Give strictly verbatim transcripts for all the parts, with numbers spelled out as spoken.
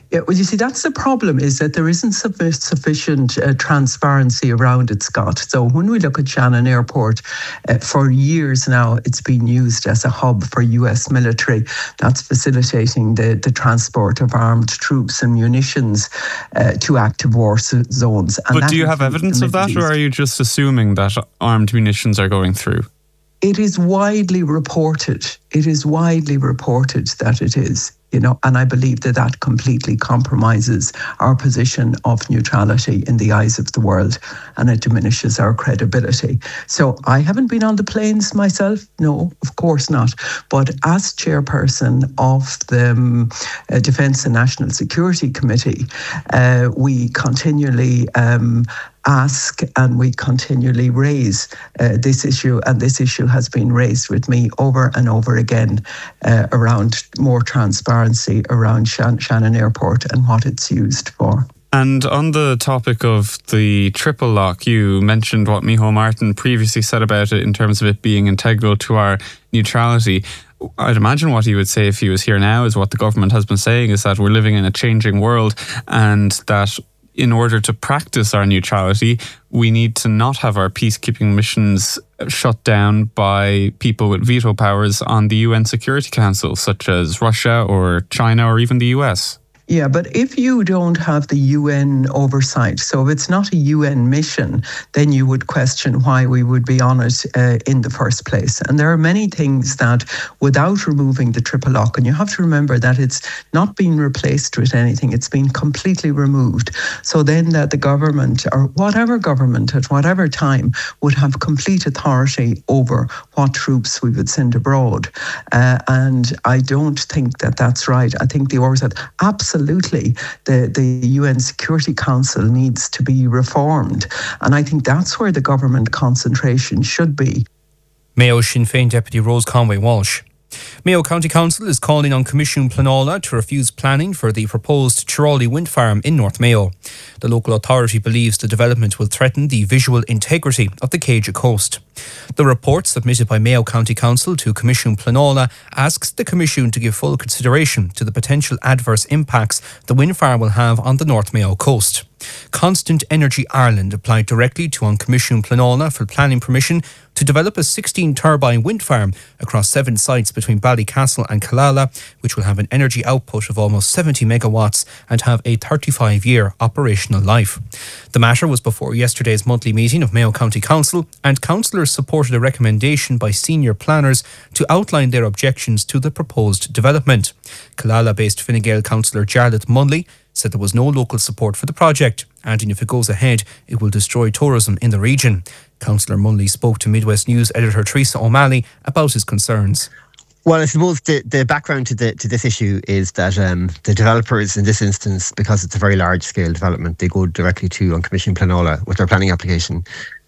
Yeah, well, you see, that's the problem, is that there isn't suffi- sufficient uh, transparency around it, Scott. So when we look at Shannon Airport, uh, for years now, it's been used as a hub for U S military. That's facilitating the, the transport of armed troops and munitions uh, to active war zones. And but do you have evidence of that, or are you just assuming that armed munitions are going through? It is widely reported. It is widely reported that it is. You know, and I believe that that completely compromises our position of neutrality in the eyes of the world, and it diminishes our credibility. So I haven't been on the planes myself. No, of course not. But as chairperson of the um, uh, Defence and National Security Committee, uh, we continually um, ask and we continually raise uh, this issue, and this issue has been raised with me over and over again uh, around more transparency around Shan- Shannon Airport and what it's used for. And on the topic of the triple lock, you mentioned what Micheál Martin previously said about it in terms of it being integral to our neutrality. I'd imagine what he would say if he was here now is what the government has been saying, is that we're living in a changing world, and that in order to practice our neutrality, we need to not have our peacekeeping missions shut down by people with veto powers on the U N Security Council, such as Russia or China or even the U S. Yeah, but if you don't have the U N oversight, so if it's not a U N mission, then you would question why we would be on it uh, in the first place. And there are many things that, without removing the triple lock, and you have to remember that it's not been replaced with anything, it's been completely removed. So then that the government, or whatever government at whatever time, would have complete authority over what troops we would send abroad. Uh, and I don't think that that's right. I think the oversight, absolutely. Absolutely, the, the U N Security Council needs to be reformed. And I think that's where the government concentration should be. Mayo Sinn Féin Deputy Rose Conway-Walsh. Mayo County Council is calling on Comisiún Pleanála to refuse planning for the proposed Chirali wind farm in North Mayo. The local authority believes the development will threaten the visual integrity of the Céide coast. The report submitted by Mayo County Council to Comisiún Pleanála asks the Commission to give full consideration to the potential adverse impacts the wind farm will have on the North Mayo coast. Constant Energy Ireland applied directly to An Comisiún Pleanála for planning permission to develop a sixteen turbine wind farm across seven sites between Ballycastle and Killala, which will have an energy output of almost seventy megawatts and have a thirty-five year operational life. The matter was before yesterday's monthly meeting of Mayo County Council, and councillors supported a recommendation by senior planners to outline their objections to the proposed development. Killala-based Fine Gael councillor Jarlath Munley said there was no local support for the project, adding if it goes ahead, it will destroy tourism in the region. Councillor Munley spoke to Midwest News editor Teresa O'Malley about his concerns. Well, I suppose the, the background to the to this issue is that um, the developers in this instance, because it's a very large scale development, they go directly to An Comisiún Pleanála with their planning application.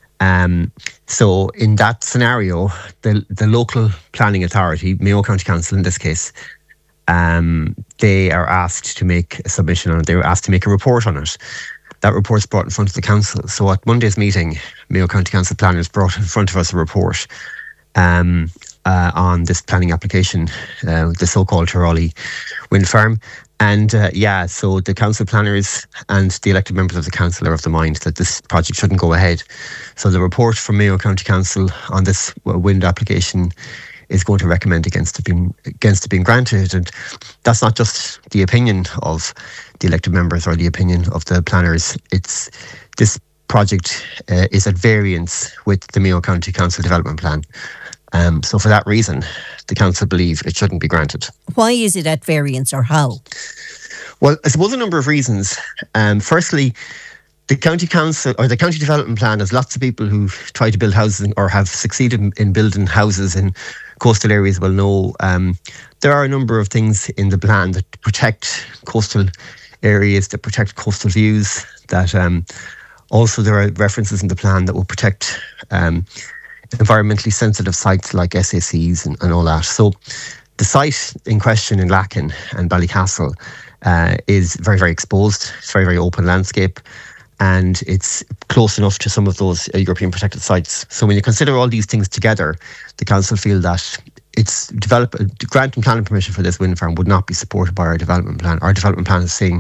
Um, so in that scenario, the the local planning authority, Mayo County Council in this case, um, they are asked to make a submission on it. They were asked to make a report on it. That report's brought in front of the council. So at Monday's meeting, Mayo County Council planners brought in front of us a report um, uh, on this planning application, uh, the so-called Chirali wind farm. And uh, yeah, so the council planners and the elected members of the council are of the mind that this project shouldn't go ahead. So the report from Mayo County Council on this wind application is going to recommend against it being against it being granted. And that's not just the opinion of the elected members or the opinion of the planners. It's this project uh, is at variance with the Mayo County Council Development Plan. Um, so for that reason, the council believe it shouldn't be granted. Why is it at variance, or how? Well, I suppose a number of reasons. Um, firstly, the county council or the county development plan has lots of people who try to build houses or have succeeded in, in building houses in coastal areas will know. Um, there are a number of things in the plan that protect coastal areas, that protect coastal views, that um, also there are references in the plan that will protect um, environmentally sensitive sites like S A Cs and, and all that. So the site in question in Lacken and Ballycastle uh, is very, very exposed. It's very, very open landscape, and it's close enough to some of those uh, European protected sites. So when you consider all these things together, the council feel that it's develop, granting planning permission for this wind farm would not be supported by our development plan. Our development plan is saying